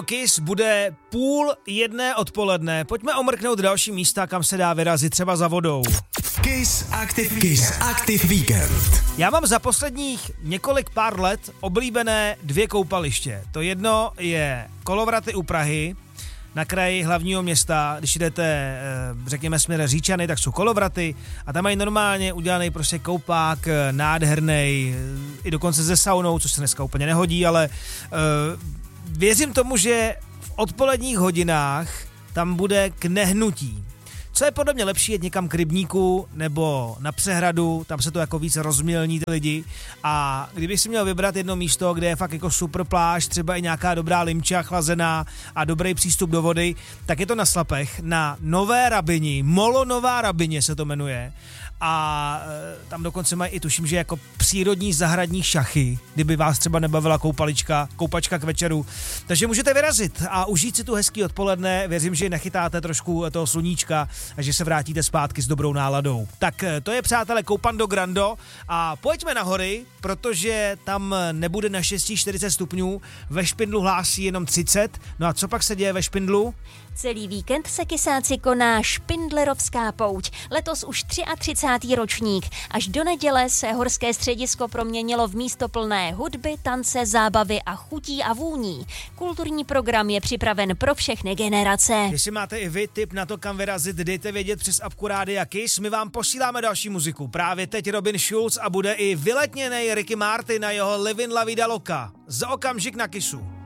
Kiss bude 12:30 odpoledne. Pojďme omrknout další místa, kam se dá vyrazit třeba za vodou. Kiss Active Weekend. Já mám za posledních několik pár let oblíbené 2 koupaliště. To jedno je Kolovraty u Prahy, na kraji hlavního města. Když jdete, řekněme, směrem Říčany, tak jsou Kolovraty a tam mají normálně udělaný prostě koupák, nádherný, i dokonce se saunou, což se dneska úplně nehodí, ale věřím tomu, že v odpoledních hodinách tam bude k nehnutí. Co je podle mě lepší, jet někam k rybníku nebo na přehradu, tam se to jako víc rozmělní ty lidi. A kdybych si měl vybrat jedno místo, kde je fakt jako super pláž, třeba i nějaká dobrá limča chlazená a dobrý přístup do vody, tak je to na Slapech, na Nové Rabini, Molo Nová Rabině se to jmenuje. A tam dokonce mají i, tuším, že jako přírodní zahradní šachy, kdyby vás třeba nebavila koupačka k večeru. Takže můžete vyrazit a užít si tu hezký odpoledne. Věřím, že nechytáte trošku toho sluníčka a že se vrátíte zpátky s dobrou náladou. Tak to je, přátelé, Koupando Grando a pojďme na hory, protože tam nebude na 40 stupňů, ve Špindlu hlásí jenom 30. No a co pak se děje ve Špindlu? Celý víkend se Kysáci koná Špindlerovská pouť. Letos už 33. ročník. Až do neděle se horské středisko proměnilo v místo plné hudby, tance, zábavy a chutí a vůní. Kulturní program je připraven pro všechny generace. Jestli máte i vy tip na to, kam vyrazit, dejte vědět přes apku Rádia Kiss. My vám posíláme další muziku. Právě teď Robin Schulz a bude i vyletněnej Ricky Martin na jeho Livin La Vida Loca. Za okamžik na Kissu.